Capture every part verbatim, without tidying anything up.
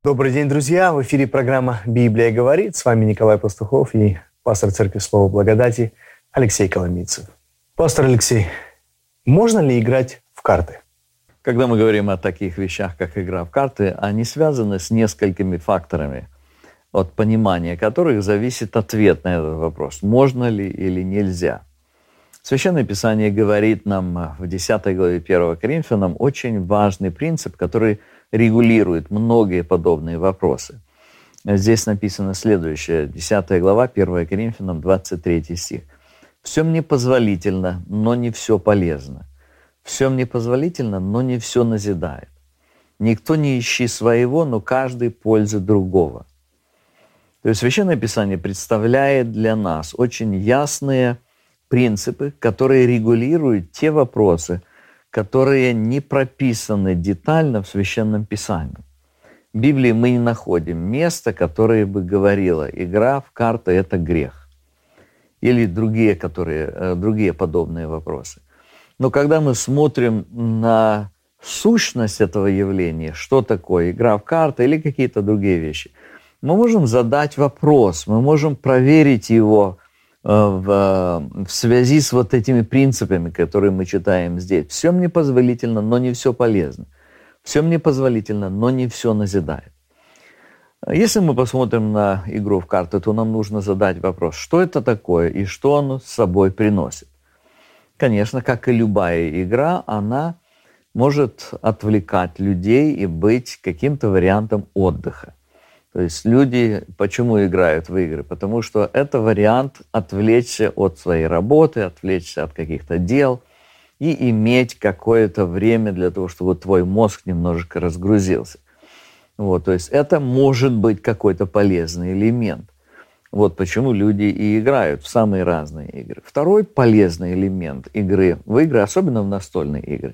Добрый день, друзья! В эфире программа «Библия говорит». С вами Николай Пастухов и пастор Церкви Слова Благодати Алексей Коломийцев. Пастор Алексей, можно ли играть в карты? Когда мы говорим о таких вещах, как игра в карты, они связаны с несколькими факторами, от понимания которых зависит ответ на этот вопрос, можно ли или нельзя. Священное Писание говорит нам в десятой главе первого Коринфянам очень важный принцип, который регулирует многие подобные вопросы. Здесь написано следующее, десятая глава, первое Коринфянам, двадцать третий стих. «Все мне позволительно, но не все полезно. Все мне позволительно, но не все назидает. Никто не ищи своего, но каждый пользы другого». То есть Священное Писание представляет для нас очень ясные принципы, которые регулируют те вопросы, которые не прописаны детально в Священном Писании. В Библии мы не находим места, которое бы говорило, игра в карты – это грех. Или другие, которые, другие подобные вопросы. Но когда мы смотрим на сущность этого явления, что такое игра в карты или какие-то другие вещи, мы можем задать вопрос, мы можем проверить его В, в связи с вот этими принципами, которые мы читаем здесь. Все мне позволительно, но не все полезно. Все мне позволительно, но не все назидает. Если мы посмотрим на игру в карты, то нам нужно задать вопрос, что это такое и что оно с собой приносит. Конечно, как и любая игра, она может отвлекать людей и быть каким-то вариантом отдыха. То есть люди почему играют в игры? Потому что это вариант отвлечься от своей работы, отвлечься от каких-то дел и иметь какое-то время для того, чтобы твой мозг немножечко разгрузился. Вот, то есть это может быть какой-то полезный элемент. Вот почему люди и играют в самые разные игры. Второй полезный элемент игры в игры, особенно в настольные игры,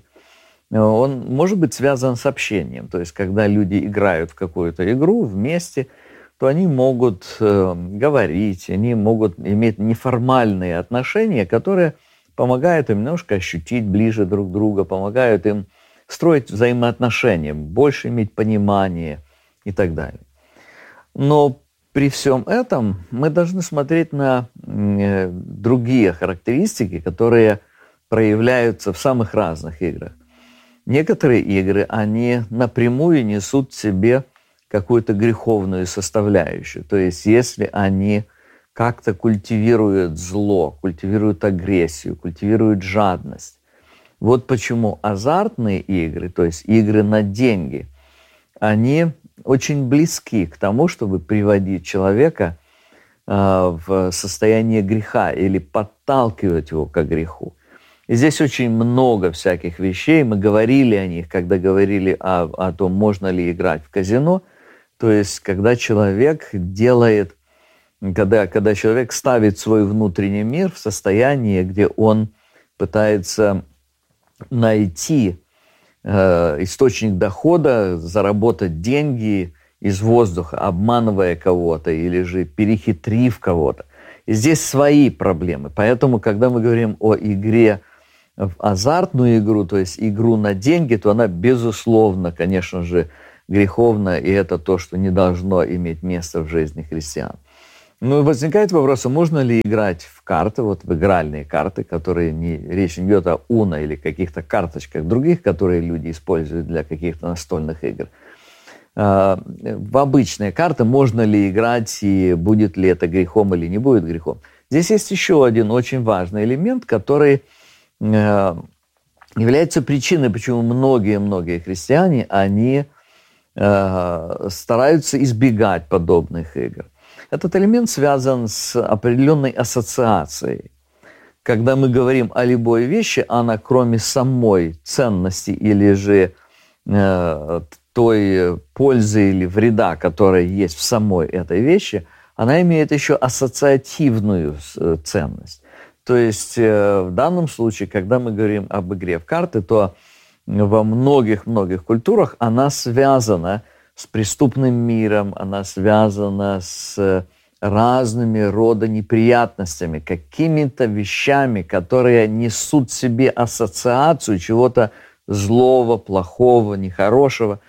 он может быть связан с общением. То есть, когда люди играют в какую-то игру вместе, то они могут э, говорить, они могут иметь неформальные отношения, которые помогают им немножко ощутить ближе друг друга, помогают им строить взаимоотношения, больше иметь понимание и так далее. Но при всем этом мы должны смотреть на э, другие характеристики, которые проявляются в самых разных играх. Некоторые игры, они напрямую несут в себе какую-то греховную составляющую. То есть если они как-то культивируют зло, культивируют агрессию, культивируют жадность. Вот почему азартные игры, то есть игры на деньги, они очень близки к тому, чтобы приводить человека э, в состояние греха или подталкивать его к греху. И здесь очень много всяких вещей. Мы говорили о них, когда говорили о, о том, можно ли играть в казино. То есть, когда человек делает, когда, когда человек ставит свой внутренний мир в состояние, где он пытается найти э, источник дохода, заработать деньги из воздуха, обманывая кого-то или же перехитрив кого-то. И здесь свои проблемы. Поэтому, когда мы говорим о игре в азартную игру, то есть игру на деньги, то она, безусловно, конечно же, греховна, и это то, что не должно иметь места в жизни христиан. Ну, возникает вопрос, можно ли играть в карты, вот в игральные карты, которые не, речь не идет о уно или каких-то карточках других, которые люди используют для каких-то настольных игр. В обычные карты можно ли играть, и будет ли это грехом или не будет грехом. Здесь есть еще один очень важный элемент, который является причиной, почему многие-многие христиане, они э, стараются избегать подобных игр. Этот элемент связан с определенной ассоциацией. Когда мы говорим о любой вещи, она кроме самой ценности или же э, той пользы или вреда, которая есть в самой этой вещи, она имеет еще ассоциативную ценность. То есть в данном случае, когда мы говорим об игре в карты, то во многих-многих культурах она связана с преступным миром, она связана с разными рода неприятностями, какими-то вещами, которые несут в себе ассоциацию чего-то злого, плохого, нехорошего.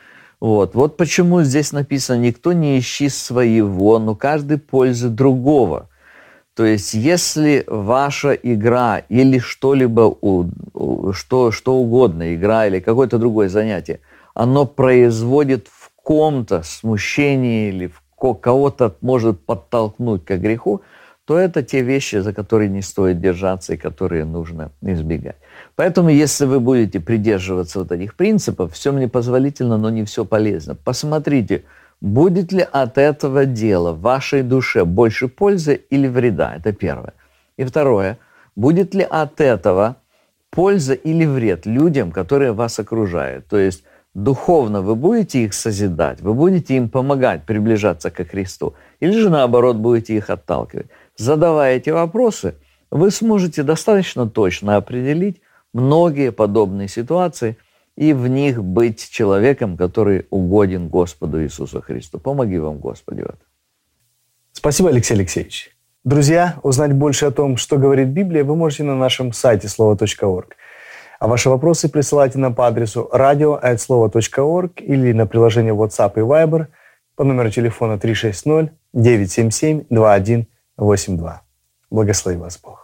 Вот. вот почему здесь написано: «Никто не ищи своего, но каждый пользы другого». То есть, если ваша игра или что-либо, что, что угодно, игра или какое-то другое занятие, оно производит в ком-то смущение или в кого-то может подтолкнуть к греху, то это те вещи, за которые не стоит держаться и которые нужно избегать. Поэтому, если вы будете придерживаться вот этих принципов, все мне позволительно, но не все полезно. Посмотрите, будет ли от этого дела в вашей душе больше пользы или вреда? Это первое. И второе, будет ли от этого польза или вред людям, которые вас окружают? То есть духовно вы будете их созидать, вы будете им помогать приближаться ко Христу, или же наоборот будете их отталкивать? Задавая эти вопросы, вы сможете достаточно точно определить многие подобные ситуации и в них быть человеком, который угоден Господу Иисусу Христу. Помоги вам, Господи, в этом. Спасибо, Алексей Алексеевич. Друзья, узнать больше о том, что говорит Библия, вы можете на нашем сайте слово точка орг. А ваши вопросы присылайте нам по адресу радио at слово точка орг или на приложение WhatsApp и Viber по номеру телефона три шесть ноль девять семь семь два один восемь два. Благослови вас Бог.